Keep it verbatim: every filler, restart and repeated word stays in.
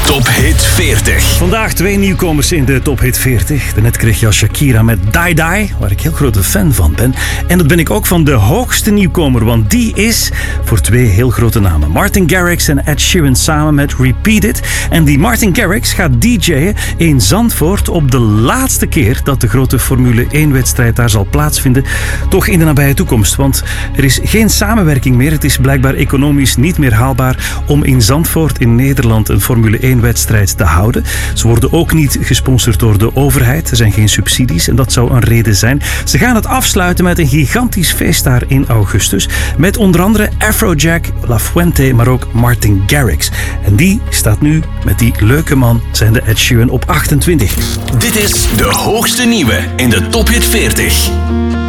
Top Hit veertig. Vandaag twee nieuwkomers in de Top Hit veertig. Daarnet kreeg je al Shakira met Die Die, waar ik heel grote fan van ben. En dat ben ik ook van de hoogste nieuwkomer, want die is voor twee heel grote namen. Martin Garrix en Ed Sheeran samen met Repeat It. En die Martin Garrix gaat D J'en in Zandvoort op de laatste keer dat de grote Formule één-wedstrijd daar zal plaatsvinden. Toch in de nabije toekomst, want er is geen samenwerking meer. Het is blijkbaar economisch niet meer haalbaar om in Zandvoort in Nederland een Formule één-wedstrijd te houden. Ze worden ook niet gesponsord door de overheid. Er zijn geen subsidies en dat zou een reden zijn. Ze gaan het afsluiten met een gigantisch feest daar in augustus. Met onder andere Afrojack, La Fuente, maar ook Martin Garrix. En die staat nu met die leuke man, zijn de Ed Sheeran, op achtentwintig. Dit is de hoogste nieuwe in de Top Hit veertig.